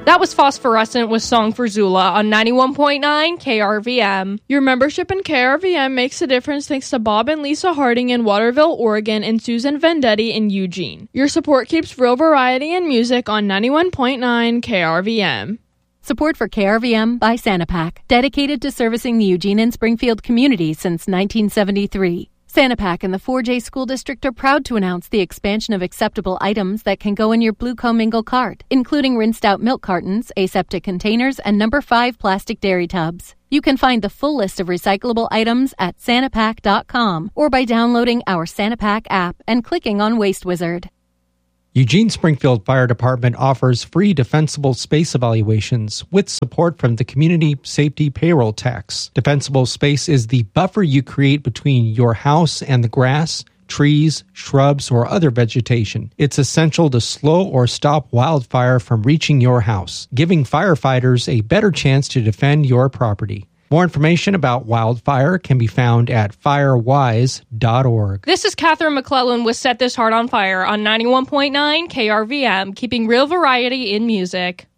That was Phosphorescent with Song for Zula on 91.9 KRVM. Your membership in KRVM makes a difference thanks to Bob and Lisa Harding in Waterville, Oregon, and Susan Vendetti in Eugene. Your support keeps real variety in music on 91.9 KRVM. Support for KRVM by Sanapak, dedicated to servicing the Eugene and Springfield communities since 1973. Sanapak and the 4J School District are proud to announce the expansion of acceptable items that can go in your Blue Commingle cart, including rinsed out milk cartons, aseptic containers, and number 5 plastic dairy tubs. You can find the full list of recyclable items at Sanapak.com or by downloading our Sanapak app and clicking on Waste Wizard. Eugene Springfield Fire Department offers free defensible space evaluations with support from the Community Safety Payroll Tax. Defensible space is the buffer you create between your house and the grass, trees, shrubs, or other vegetation. It's essential to slow or stop wildfire from reaching your house, giving firefighters a better chance to defend your property. More information about wildfire can be found at firewise.org. This is Catherine McClellan with Set This Heart on Fire on 91.9 KRVM, keeping real variety in music.